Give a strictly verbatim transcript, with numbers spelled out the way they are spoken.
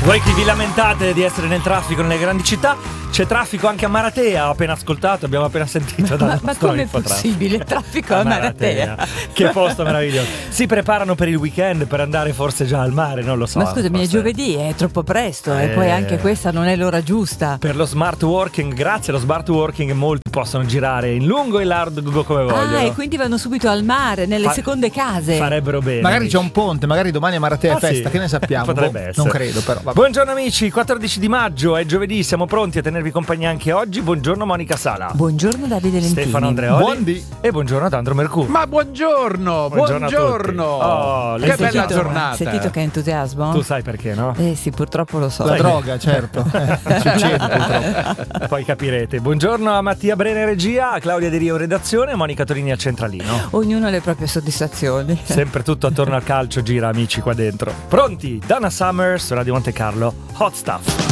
Voi che vi lamentate di essere nel traffico nelle grandi città, c'è traffico anche a Maratea, ho appena ascoltato, abbiamo appena sentito dalla Ma, ma come è possibile? Il traffico a, a Maratea. Maratea. Che posto meraviglioso. Si preparano per il weekend, per andare forse già al mare, non lo so. Ma scusami, forse... è giovedì, è troppo presto eh. e poi anche questa non è l'ora giusta. Per lo smart working, grazie allo smart working molti possono girare in lungo e largo come vogliono. Ah, e quindi vanno subito al mare, nelle Fa- seconde case. Farebbero bene. Magari amici. c'è un ponte, magari domani a Maratea Ah, è festa, sì. che ne sappiamo? Potrebbe boh, essere. Non credo però. Vabbè. Buongiorno amici, quattordici di maggio è giovedì, siamo pronti a tenervi compagnia anche oggi. Buongiorno Monica Sala. Buongiorno Davide Lentini. Stefano Andreoli. Buondì. E buongiorno ad Andro Mercurio. Ma buongiorno, Buongiorno a buongiorno. tutti. Oh, che l'hai bella sentito? giornata. Sentito che entusiasmo? Tu sai perché, no? Eh sì, purtroppo lo so. La Sai droga, certo. Eh, succede purtroppo. Poi capirete. Buongiorno a Mattia Brene regia, a Claudia De Rio redazione e Monica Torini a centralino. Ognuno ha le proprie soddisfazioni. Sempre tutto attorno al calcio gira amici qua dentro. Pronti? Donna Summer su Radio Monte Carlo. Hot Stuff.